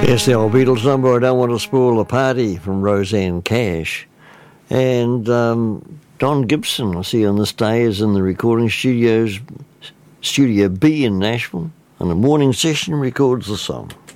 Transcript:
Yes, the old Beatles number, I Don't Want to Spoil the Party, from Roseanne Cash. And Don Gibson, I see on this day, is in the recording studios, Studio B in Nashville, and the morning session records the song.